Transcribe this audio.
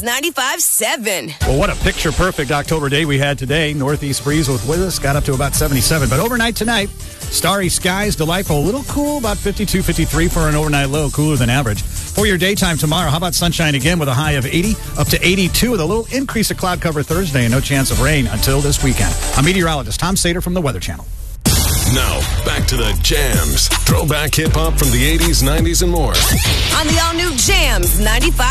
Jams 95.7. Well, what a picture-perfect October day we had today. Northeast breeze with us, got up to about 77. But overnight tonight, starry skies, delightful. A little cool, about 52, 53 for an overnight low, cooler than average. For your daytime tomorrow, how about sunshine again with a high of 80 up to 82 with a little increase of cloud cover Thursday and no chance of rain until this weekend. I'm meteorologist Tom Sater from the Weather Channel. Now, back to the Jams. Throwback hip-hop from the 80s, 90s, and more. On the all-new Jams 95.